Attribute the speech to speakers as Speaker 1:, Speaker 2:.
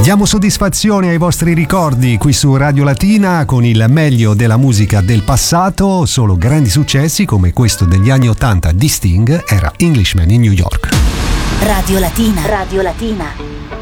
Speaker 1: Diamo soddisfazione ai vostri ricordi qui su Radio Latina con il meglio della musica del passato, solo grandi successi come questo degli anni 80 di Sting, era Englishman in New York.
Speaker 2: Radio Latina. Radio Latina.